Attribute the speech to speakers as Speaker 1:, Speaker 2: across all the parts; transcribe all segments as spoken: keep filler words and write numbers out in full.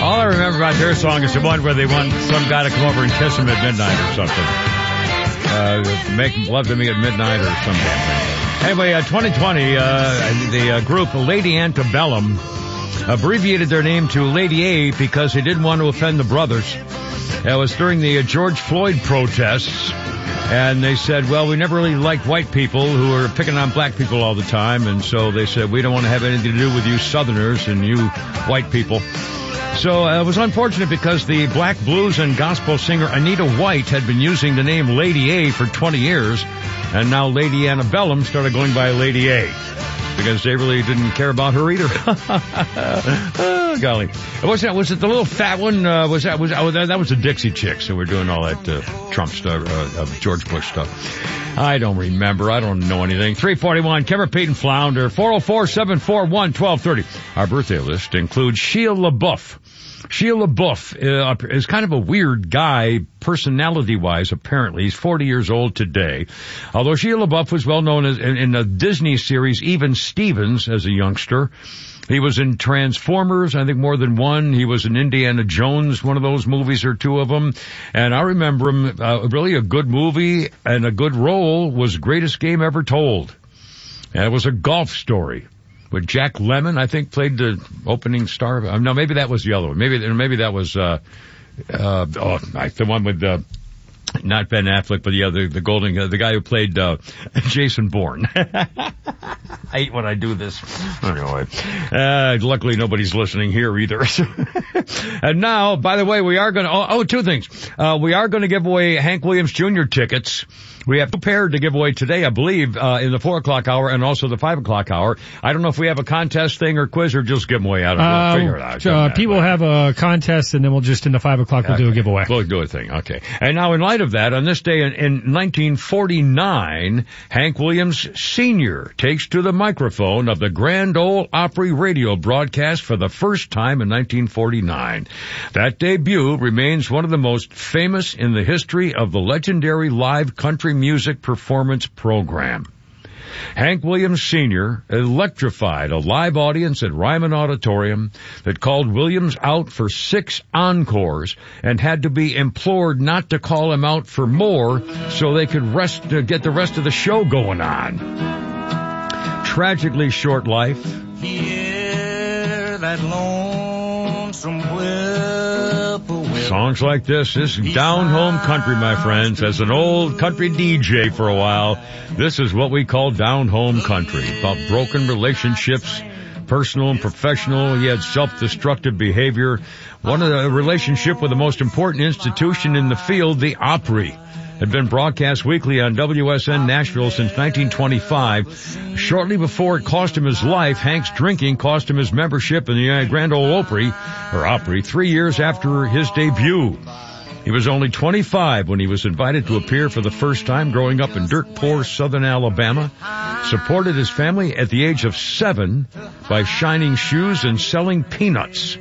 Speaker 1: All I remember about their song is the one where they want some guy to come over and kiss them at midnight or something. Uh, make love to me at midnight or some damn thing. Anyway, uh, twenty twenty, uh, the uh, group Lady Antebellum abbreviated their name to Lady A because they didn't want to offend the brothers. It was during the uh, George Floyd protests, and they said, well, we never really liked white people who were picking on black people all the time, and so they said, we don't want to have anything to do with you Southerners and you white people. So uh, it was unfortunate because the black blues and gospel singer Anita White had been using the name Lady A for twenty years, and now Lady Antebellum started going by Lady A because they really didn't care about her either. Oh, golly. What's that? Was it the little fat one? Uh, was that, was, oh, that, that was the Dixie Chicks who were doing all that uh, Trump stuff, uh, uh, George Bush stuff. I don't remember. I don't know anything. three forty-one, Kemmer, Pete, and Flounder, four oh four, seven four one, one two three oh. Our birthday list includes Shia LaBeouf. Shia LaBeouf uh, is kind of a weird guy, personality-wise, apparently. He's forty years old today. Although Shia LaBeouf was well known as, in, in the Disney series Even Stevens as a youngster. He was in Transformers, I think more than one. He was in Indiana Jones, one of those movies or two of them. And I remember him, uh, really a good movie and a good role was Greatest Game Ever Told. And it was a golf story. With Jack Lemmon, I think, played the opening star. Uh, no, maybe that was the other one. Maybe, maybe that was, uh, uh, oh, the one with, uh, not Ben Affleck, but the other, the golden, uh, the guy who played, uh, Jason Bourne. I hate when I do this. Anyway, uh, luckily nobody's listening here either. And now, by the way, we are gonna, oh, oh two things. Uh, we are gonna give away Hank Williams Junior tickets. We have two pairs to give away today, I believe, uh, in the four o'clock hour and also the five o'clock hour. I don't know if we have a contest thing or quiz or just give them away. I don't know.
Speaker 2: Uh,
Speaker 1: we'll figure it out.
Speaker 2: Uh, Pete will have a contest and then we'll just in the five o'clock we'll
Speaker 1: okay.
Speaker 2: do a giveaway.
Speaker 1: We'll do a thing. Okay. And now in light of that, on this day in, in nineteen forty-nine, Hank Williams Senior takes to the microphone of the Grand Ole Opry radio broadcast for the first time in nineteen forty-nine. That debut remains one of the most famous in the history of the legendary live country music performance program. Hank Williams Senior electrified a live audience at Ryman Auditorium that called Williams out for six encores and had to be implored not to call him out for more so they could rest, uh, get the rest of the show going on. Tragically short life. Hear that lonesome whippoorwill. Songs like this, this is down home country, my friends. As an old country D J for a while, this is what we call down home country. About broken relationships, personal and professional. He had self-destructive behavior. One of the relationship with the most important institution in the field, the Opry, had been broadcast weekly on W S N Nashville since nineteen twenty-five. Shortly before it cost him his life, Hank's drinking cost him his membership in the Grand Ole Opry, or Opry, three years after his debut. He was only twenty-five when he was invited to appear for the first time, growing up in dirt poor southern Alabama. Supported his family at the age of seven by shining shoes and selling peanuts.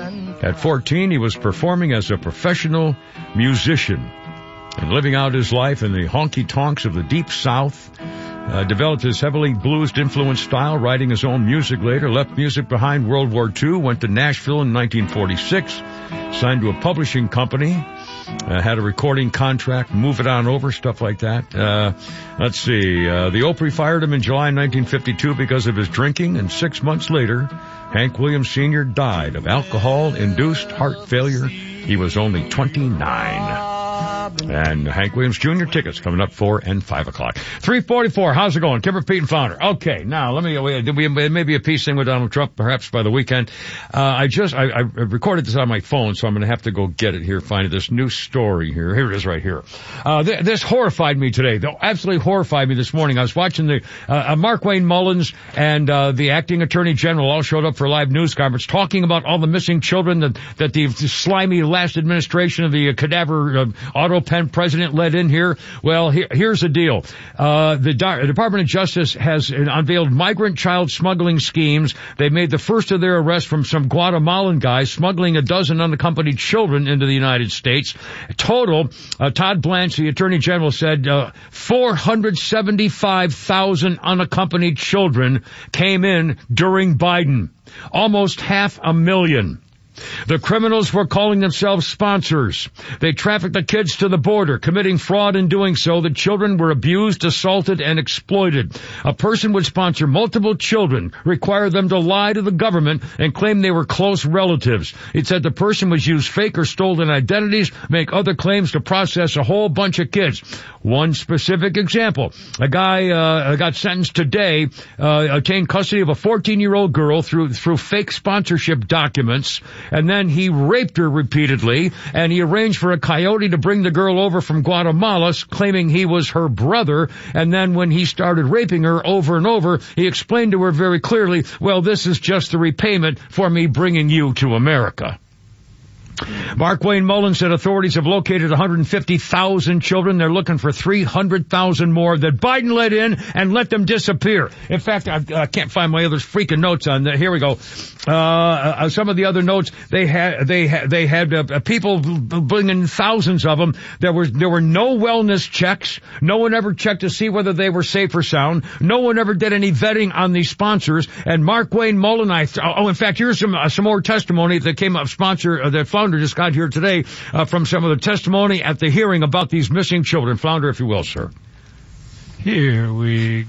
Speaker 1: At fourteen, he was performing as a professional musician and living out his life in the honky-tonks of the Deep South. Uh, developed his heavily blues-influenced style, writing his own music later, left music behind World War Two, went to Nashville in nineteen forty-six, signed to a publishing company, uh, had a recording contract, move it on over, stuff like that. Uh, let's see, uh, the Opry fired him in July nineteen fifty-two because of his drinking, and six months later, Hank Williams Senior died of alcohol-induced heart failure. He was only twenty-nine. And Hank Williams Junior tickets coming up four and five o'clock. three forty-four. How's it going? Kimber, Pete, and Flounder. Okay, now let me. We, we maybe a peace thing with Donald Trump, perhaps by the weekend. Uh, I just I, I recorded this on my phone, so I'm going to have to go get it here. Find this new story here. Here it is, right here. Uh, th- this horrified me today. Though absolutely horrified me this morning. I was watching the uh, uh, Mark Wayne Mullins and uh, the acting attorney general all showed up for a live news conference talking about all the missing children that that the slimy last administration of the uh, cadaver uh, auto pen president led in here. Well, here, here's the deal. Uh, the Di- Department of Justice has unveiled migrant child smuggling schemes. They made the first of their arrests from some Guatemalan guys smuggling a dozen unaccompanied children into the United States. Total, uh, Todd Blanche, the Attorney General, said uh, four hundred seventy-five thousand unaccompanied children came in during Biden. Almost half a million. The criminals were calling themselves sponsors. They trafficked the kids to the border, committing fraud in doing so. The children were abused, assaulted, and exploited. A person would sponsor multiple children, require them to lie to the government, and claim they were close relatives. It said the person would use fake or stolen identities, make other claims to process a whole bunch of kids. One specific example, a guy uh, got sentenced today, uh, obtained custody of a fourteen-year-old girl through through fake sponsorship documents, and then he raped her repeatedly, and he arranged for a coyote to bring the girl over from Guatemala, claiming he was her brother, and then when he started raping her over and over, he explained to her very clearly, well, this is just the repayment for me bringing you to America. Markwayne Mullin said authorities have located one hundred fifty thousand children. They're looking for three hundred thousand more that Biden let in and let them disappear. In fact, I, I can't find my other freaking notes on that. Here we go. Uh, uh, some of the other notes, they had, they had, they had uh, people bringing thousands of them. There was, there were no wellness checks. No one ever checked to see whether they were safe or sound. No one ever did any vetting on these sponsors. And Markwayne Mullin, I, oh, in fact, here's some, uh, some more testimony that came up, sponsor, uh, that Flounder just got here today, uh, from some of the testimony at the hearing about these missing children. Flounder, if you will, sir.
Speaker 2: Here we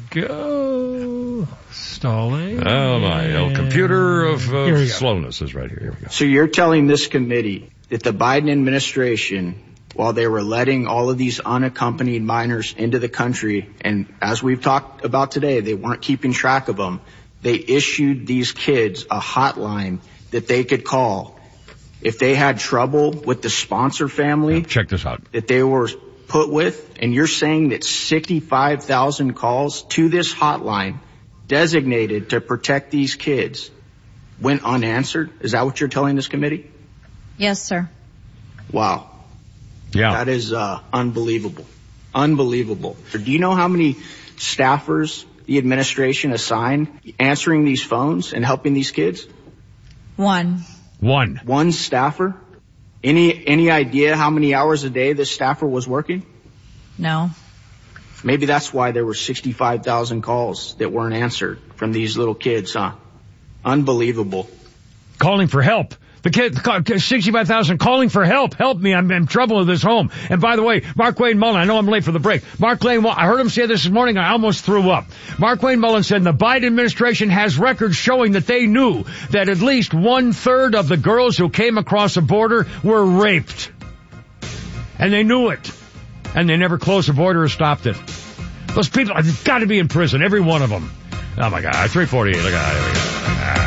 Speaker 2: go. Stalling.
Speaker 1: Oh, my old computer of uh, slowness is right here. Here we go.
Speaker 3: So you're telling this committee that the Biden administration, while they were letting all of these unaccompanied minors into the country, and as we've talked about today, they weren't keeping track of them, they issued these kids a hotline that they could call if they had trouble with the sponsor family.
Speaker 1: Now, check this out.
Speaker 3: That they were put with, and you're saying that sixty-five thousand calls to this hotline designated to protect these kids went unanswered? Is that what you're telling this committee?
Speaker 4: Yes, sir.
Speaker 3: Wow.
Speaker 1: Yeah.
Speaker 3: That is uh, unbelievable. Unbelievable. Do you know how many staffers the administration assigned answering these phones and helping these kids?
Speaker 4: One.
Speaker 1: One.
Speaker 3: One staffer? Any any idea how many hours a day this staffer was working?
Speaker 4: No.
Speaker 3: Maybe that's why there were sixty-five thousand calls that weren't answered from these little kids, huh? Unbelievable.
Speaker 1: Calling for help. The kid, sixty-five thousand calling for help. Help me. I'm in trouble with this home. And by the way, Markwayne Mullin, I know I'm late for the break. Markwayne, I heard him say this this morning. I almost threw up. Markwayne Mullin said the Biden administration has records showing that they knew that at least one third of the girls who came across the border were raped. And they knew it. And they never closed the border or stopped it. Those people have got to be in prison, every one of them. Oh my God, three forty-eight. Look at that. Here we go.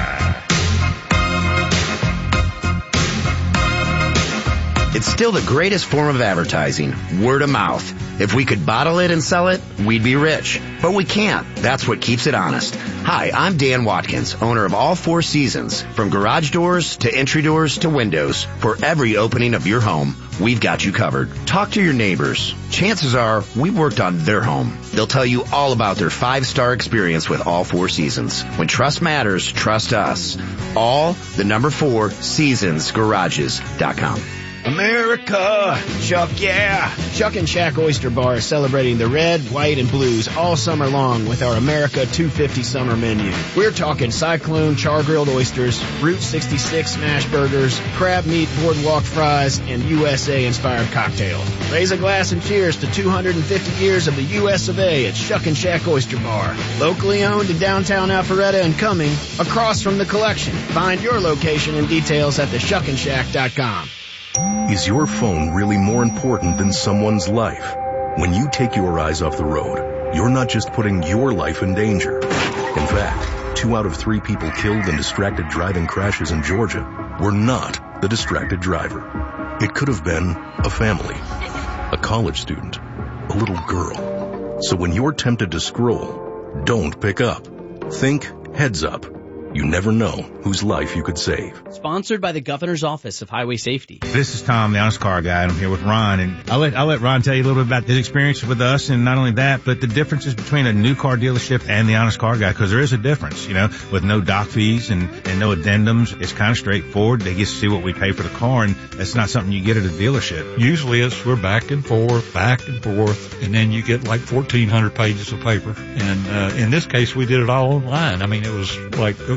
Speaker 5: It's still the greatest form of advertising, word of mouth. If we could bottle it and sell it, we'd be rich. But we can't. That's what keeps it honest. Hi, I'm Dan Watkins, owner of All Four Seasons. From garage doors to entry doors to windows, for every opening of your home, we've got you covered. Talk to your neighbors. Chances are we've worked on their home. They'll tell you all about their five-star experience with All Four Seasons. When trust matters, trust us. All, the number four, seasons garages dot com.
Speaker 6: America! Chuck, yeah! Chuck and Shack Oyster Bar is celebrating the red, white, and blues all summer long with our America two fifty summer menu. We're talking Cyclone char-grilled oysters, Route sixty-six smash burgers, crab meat boardwalk fries, and U S A-inspired cocktails. Raise a glass and cheers to two hundred fifty years of the U S of A at Chuck and Shack Oyster Bar. Locally owned in downtown Alpharetta and Cumming, across from the Collection. Find your location and details at the shuck and shack dot com.
Speaker 7: Is your phone really more important than someone's life? When you take your eyes off the road, you're not just putting your life in danger. In fact, two out of three people killed in distracted driving crashes in Georgia were not the distracted driver. It could have been a family, a college student, a little girl. So when you're tempted to scroll, don't pick up. Think heads up. You never know whose life you could save.
Speaker 8: Sponsored by the Governor's Office of Highway Safety.
Speaker 9: This is Tom, the honest car guy, and I'm here with Ron. And I'll let, I'll let Ron tell you a little bit about his experience with us, and not only that, but the differences between a new car dealership and the honest car guy, because there is a difference, you know, with no doc fees and, and no addendums. It's kind of straightforward. They get to see what we pay for the car, and that's not something you get at a dealership.
Speaker 10: Usually it's we're back and forth, back and forth, and then you get like fourteen hundred pages of paper. And uh, in this case, we did it all online. I mean, it was like,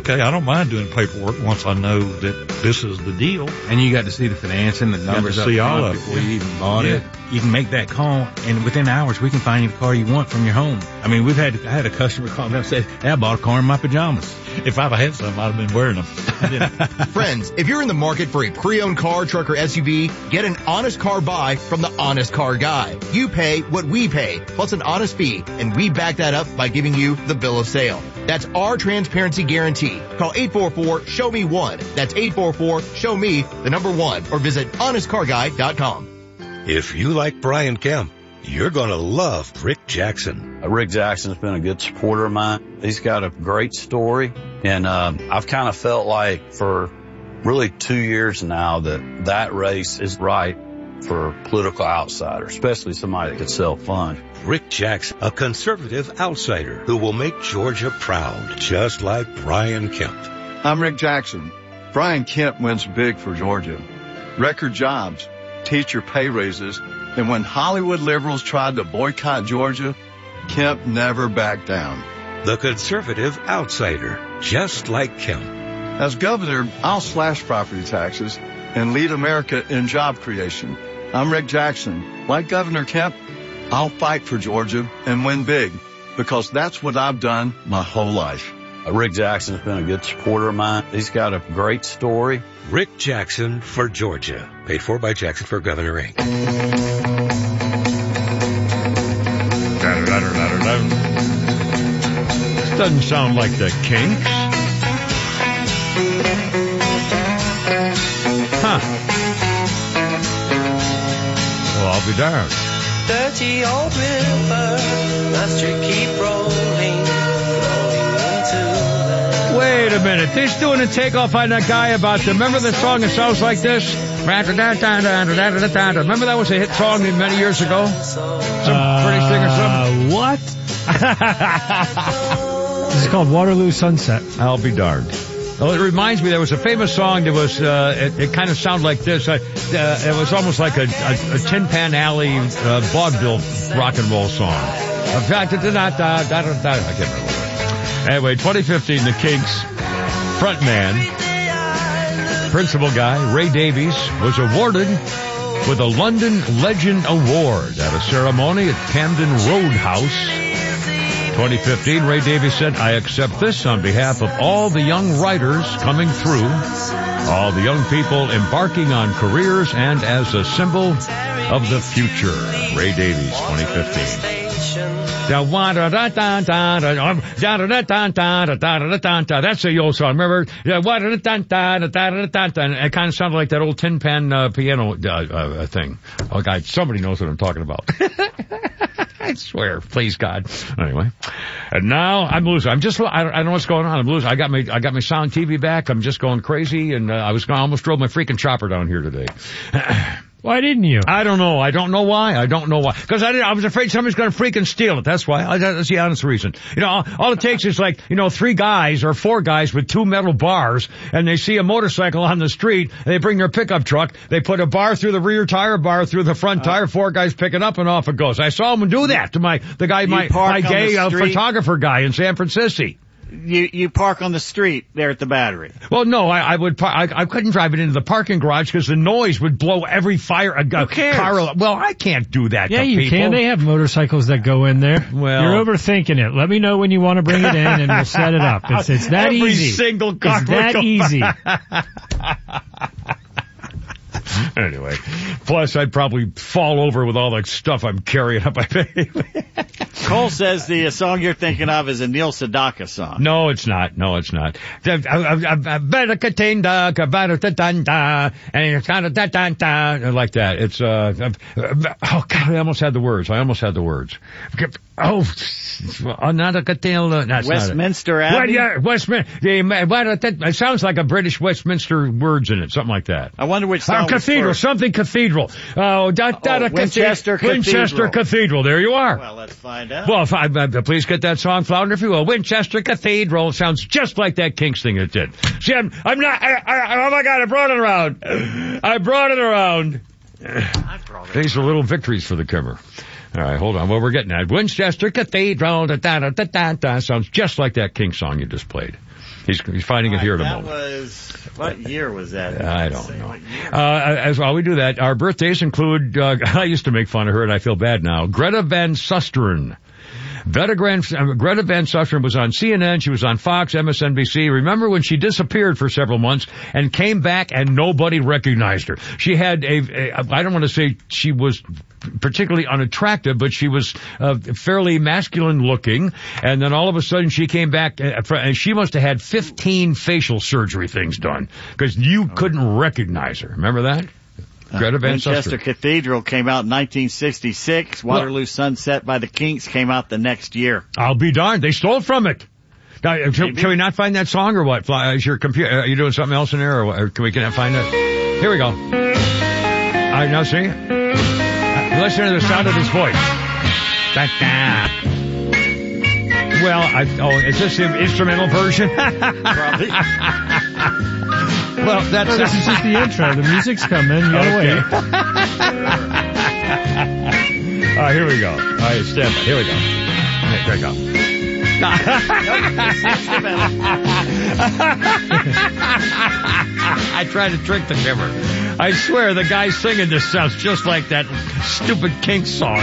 Speaker 10: okay, I don't mind doing paperwork once I know that this is the deal.
Speaker 9: And you got to see the financing, the numbers
Speaker 10: to see
Speaker 9: up
Speaker 10: all
Speaker 9: front
Speaker 10: of it.
Speaker 9: before you even bought
Speaker 10: Yeah.
Speaker 9: it. You can make that call, and within hours, we can find you the car you want from your home. I mean, we've had I had a customer call me up and say, hey, I bought a car in my pajamas.
Speaker 10: If I'd have had some, I'd have been wearing them.
Speaker 11: Friends, if you're in the market for a pre-owned car, truck, or S U V, get an honest car buy from the Honest Car Guy. You pay what we pay, plus an honest fee, and we back that up by giving you the bill of sale. That's our transparency guarantee. Call eight four four, show me one. That's eight four four, show me the number one, or visit honest car guy dot com.
Speaker 12: If you like Brian Kemp, you're going to love Rick Jackson.
Speaker 13: Uh, Rick Jackson's been a good supporter of mine. He's got a great story, and um, I've kind of felt like for really two years now that that race is right for political outsiders, especially somebody that could self-fund.
Speaker 12: Rick Jackson, a conservative outsider who will make Georgia proud, just like Brian Kemp.
Speaker 14: I'm Rick Jackson. Brian Kemp wins big for Georgia. Record jobs, teacher pay raises, and when Hollywood liberals tried to boycott Georgia, Kemp never backed down.
Speaker 12: The conservative outsider, just like Kemp.
Speaker 14: As governor, I'll slash property taxes and lead America in job creation. I'm Rick Jackson. Like Governor Kemp, I'll fight for Georgia and win big, because that's what I've done my whole life.
Speaker 13: Uh, Rick Jackson's been a good supporter of mine. He's got a great story.
Speaker 12: Rick Jackson for Georgia. Paid for by Jackson for Governor Incorporated.
Speaker 1: This doesn't sound like the Kinks. Huh. Well, I'll be darned.
Speaker 15: Dirty old river, must you keep rolling, flowing into the...
Speaker 1: Wait a minute. They're doing a takeoff on that guy about the... Remember the song that sounds like this? Remember that was a hit song many years ago? Some
Speaker 2: uh,
Speaker 1: British singer or something?
Speaker 2: What? This is called Waterloo Sunset.
Speaker 1: I'll be darned. Well, it reminds me, there was a famous song that was, uh, it, it kind of sounded like this. Uh, uh, it was almost like a, a, a Tin Pan Alley uh, vaudeville rock and roll song. I can't remember. Anyway, twenty fifteen, the Kinks frontman, principal guy, Ray Davies, was awarded with a London Legend Award at a ceremony at Camden Roadhouse. twenty fifteen, Ray Davies said, I accept this on behalf of all the young writers coming through, all the young people embarking on careers, and as a symbol of the future. Ray Davies, twenty fifteen. That's the old song, remember? It kind of sounded like that old Tin Pan uh, piano uh, uh, thing. Oh, God, somebody knows what I'm talking about. I swear, please God. Anyway, and now I'm losing. I'm just, I don't, I don't know what's going on. I'm losing. I got my, I got my sound T V back. I'm just going crazy, and uh, I was, I almost drove my freaking chopper down here today.
Speaker 2: Why didn't you?
Speaker 1: I don't know. I don't know why. I don't know why. Because I didn't, I was afraid somebody's going to freaking steal it. That's why. I, that's the honest reason. You know, all, all it takes is like, you know, three guys or four guys with two metal bars, and they see a motorcycle on the street. They bring their pickup truck. They put a bar through the rear tire, bar through the front tire. Four guys pick it up, and off it goes. I saw them do that to my the guy, my my gay uh, photographer guy in San Francisco.
Speaker 16: You you park on the street there at the Battery.
Speaker 1: Well, no, I, I would. Par- I, I couldn't drive it into the parking garage because the noise would blow every fire. Uh,
Speaker 16: Who cares?
Speaker 1: Car, well, I can't do that.
Speaker 2: Yeah,
Speaker 1: to
Speaker 2: you
Speaker 1: people.
Speaker 2: can. They have motorcycles that go in there.
Speaker 1: Well,
Speaker 2: you're overthinking it. Let me know when you want to bring it in, and we'll set it up. It's it's that
Speaker 1: every
Speaker 2: easy.
Speaker 1: Every single car.
Speaker 2: It's that easy.
Speaker 1: Anyway, plus I'd probably fall over with all that stuff I'm carrying up my face.
Speaker 16: Cole says the song you're thinking of is a Neil Sedaka song.
Speaker 1: No, it's not. No, it's not. And it's kind of like that. It's, uh, oh God, I almost had the words. I almost had the words. Oh, another cathedral.
Speaker 16: Westminster Abbey?
Speaker 1: Well, yeah, Westminster. It sounds like a British Westminster words in it, something like that.
Speaker 16: I wonder which song
Speaker 1: uh, Cathedral, something cathedral. Oh, da, da,
Speaker 16: oh Winchester
Speaker 1: Cathedral. Winchester Cathedral. There you are.
Speaker 16: Well, let's find out.
Speaker 1: Well, if I, uh, please get that song flounder if you will. Winchester Cathedral. It sounds just like that Kinks thing it did. See, I'm, I'm not, I, I, oh my God, I brought it around. I brought it around.
Speaker 16: I brought it
Speaker 1: These are little victories for the Kimmer. All right, hold on. Well, we're getting at Winchester Cathedral. Da, da, da, da, da, da. Sounds just like that Kinks song you just played. He's, he's finding it here at the
Speaker 16: That
Speaker 1: moment.
Speaker 16: was, what year was that?
Speaker 1: I don't know. Uh, as while we do that, our birthdays include, uh, I used to make fun of her and I feel bad now, Greta Van Susteren. Greta, Gran, uh, Greta Van Susteren was on C N N, she was on Fox, M S N B C. Remember when she disappeared for several months and came back and nobody recognized her? She had a, a I don't want to say she was particularly unattractive, but she was uh, fairly masculine looking, and then all of a sudden she came back, uh, for, and she must have had fifteen facial surgery things done, because you couldn't recognize her. Remember that? Greta Van
Speaker 16: Winchester
Speaker 1: Susteren.
Speaker 16: Cathedral came out in nineteen sixty-six. Waterloo Sunset by the Kinks came out the next year.
Speaker 1: All be darned. They stole from it. Now, can, can we not find that song or what? Fly, is your computer, are you doing something else in there, or, what? Or can we cannot find it? Here we go. All right, now see? Listen to the sound of his voice. Da-da. Well, I, oh, is this the instrumental version?
Speaker 16: Probably.
Speaker 1: Well, that's
Speaker 2: no, this is just the intro. The music's coming. You gotta
Speaker 1: okay.
Speaker 2: wait.
Speaker 1: All right, here we go. All right, stand by. Here we go. There you go. I tried to trick the camera. I swear the guy singing this sounds just like that stupid Kinks song.